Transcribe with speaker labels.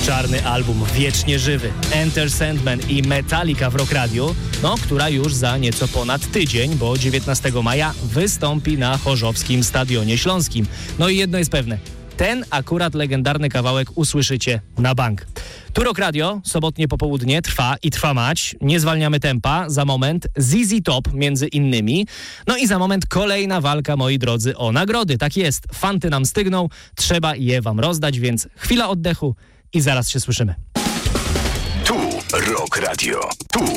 Speaker 1: czarny album, wiecznie żywy, Enter Sandman i Metallica w Rock Radio, która już za nieco ponad tydzień, bo 19 maja wystąpi na Chorzowskim Stadionie Śląskim. No i jedno jest pewne, ten akurat legendarny kawałek usłyszycie na bank. Tu Rock Radio, sobotnie popołudnie trwa i trwa mać. Nie zwalniamy tempa. Za moment ZZ Top między innymi. No i za moment kolejna walka, moi drodzy, o nagrody. Tak jest, fanty nam stygną, trzeba je wam rozdać, więc chwila oddechu i zaraz się słyszymy.
Speaker 2: Tu Rock Radio. Tu